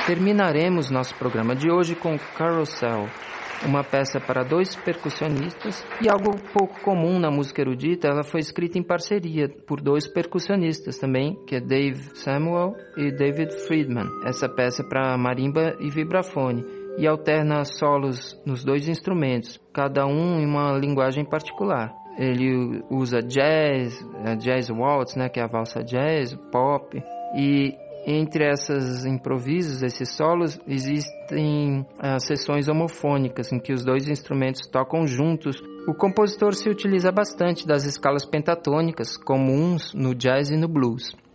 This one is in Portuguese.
Terminaremos nosso programa de hoje com Carousel, uma peça para 2 percussionistas, e algo pouco comum na música erudita, ela foi escrita em parceria por 2 percussionistas também, que é Dave Samuel e David Friedman. Essa peça é para marimba e vibrafone, e alterna solos nos 2 instrumentos, cada um em uma linguagem particular. Ele usa jazz waltz, né, que é a valsa jazz, pop, e entre esses improvisos, esses solos, existem sessões homofônicas em que os 2 instrumentos tocam juntos. O compositor se utiliza bastante das escalas pentatônicas, comuns no jazz e no blues.